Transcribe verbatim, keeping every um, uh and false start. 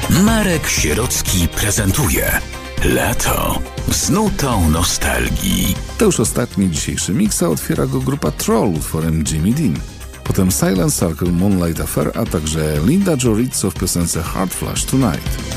Marek Sierocki prezentuje Lato z nutą nostalgii. To już ostatni dzisiejszy miks, a otwiera go grupa Troll utworem Jimmy Dean. Potem Silent Circle, Moonlight Affair, a także Linda Joe Rizzo w piosence Hard Flash Tonight.